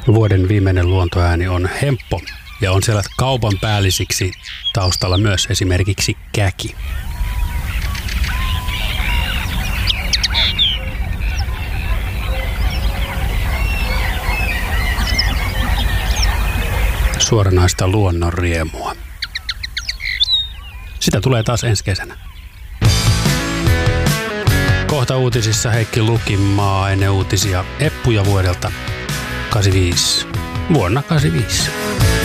Vuoden viimeinen luontoääni on hemppo ja on siellä kaupan päällisiksi taustalla myös esimerkiksi käki. Suoranaista luonnon riemua. Sitä tulee taas ensi kesänä. Kohta uutisissa Heikki Lukin maa-aineuutisia eppuja vuodelta 85. Vuonna 85.